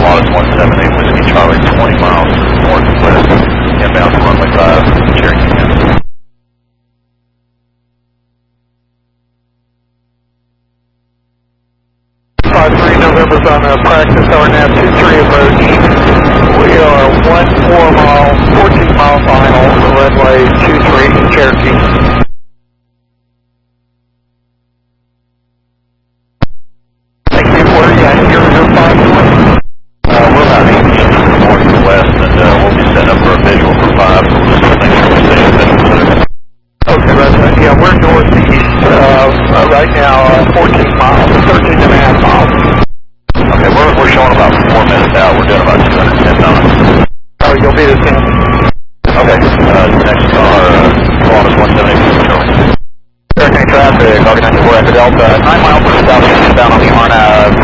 Lotus 178 Whiskey Charlie, 20 miles northwest, inbound to runway 5, Cherokee County. 53 November's on practice, RNAV 23 approach. We are 14 mile final, runway 23, Cherokee. Thank you. Where are you at? You're 5 We're about 8 inches to the north and west, and we'll be setting up for a visual for 5, so we'll just make sure we stay in visual. Okay, Resident. Yeah, we're northeast right now, 14 miles, 13 and a half miles. Okay, we're showing about 4 minutes out. We're doing about 210 knots. Oh, you'll be the same. Okay, next car, Lotus 178 Charlie. Hurricane traffic, August 94 Echo Delta, 9 miles to the southeast, inbound on the RNAV